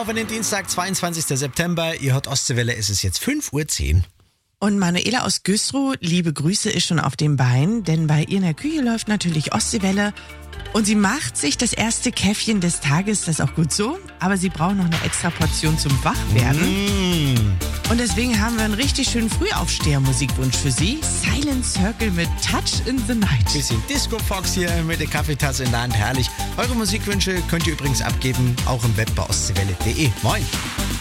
auf einen Dienstag, 22. September. Ihr hört Ostseewelle, es ist jetzt 5:10 Uhr. Und Manuela aus Güstrow, liebe Grüße, ist schon auf dem Bein, denn bei ihr in der Küche läuft natürlich Ostseewelle und sie macht sich das erste Käffchen des Tages, das ist auch gut so, aber sie braucht noch eine extra Portion zum Wachwerden. Und deswegen haben wir einen richtig schönen Frühaufsteher-Musikwunsch für sie. Silent Circle mit Touch in the Night. Bisschen Disco Fox hier mit der Kaffeetasse in der Hand, herrlich. Eure Musikwünsche könnt ihr übrigens abgeben, auch im Web bei ostseewelle.de. Moin!